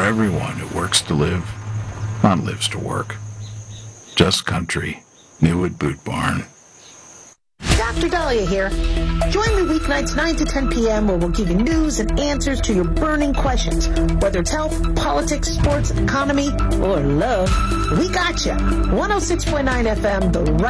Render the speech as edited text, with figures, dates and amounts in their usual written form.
everyone who works to live, not lives to work. Just country, new at Boot Barn. Dr. Dahlia here. Join me weeknights 9 to 10 p.m. where we'll give you news and answers to your burning questions. Whether it's health, politics, sports, economy, or love, we got you. 106.9 FM, the right